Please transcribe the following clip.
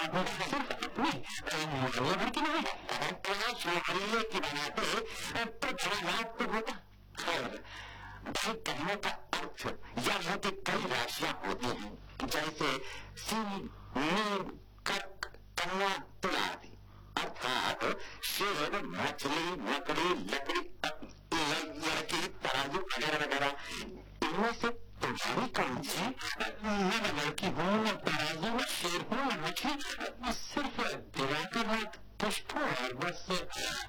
अब सिर्फ अपनी मानवीय भर की नहीं, अगर प्रयास मानवीय की बनाते तो जवाब तो होता। खैर, भाई कहने का अर्थ यह है कि कई राशियां होती हैं, जैसे सिंह, नीम, कर्क, कन्या, तुला आदि। अर्थात शेर, मछली, मकड़ी, लकड़ी, लड़की, तराजू वगैरह वगैरह। इनमें से तुम्हारी कौन सी? मैं लड़की हूँ, मैं तराजू में शेर हूँ, मछली सिर्फ दिवाकर रात पुष्प और बस